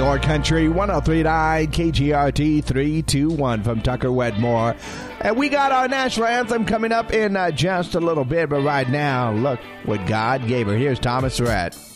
your country, 103.9 KGRT 321 from Tucker Wedmore. And we got our national anthem coming up in just a little bit, but right now, look what God gave her. Here's Thomas Rhett.